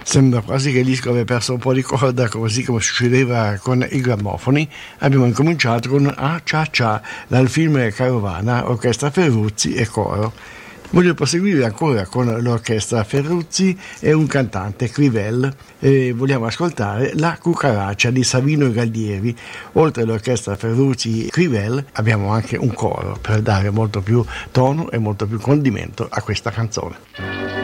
Sembra quasi che il disco abbia perso un po' di corda, così come succedeva con i grammofoni. Abbiamo incominciato con Ah Cia Cia dal film Carovana, orchestra Ferruzzi e coro. Voglio proseguire ancora con l'orchestra Ferruzzi e un cantante, Crivel, e vogliamo ascoltare La Cucaraccia di Savino Gallieri. Oltre all'orchestra Ferruzzi e Crivel abbiamo anche un coro per dare molto più tono e molto più condimento a questa canzone.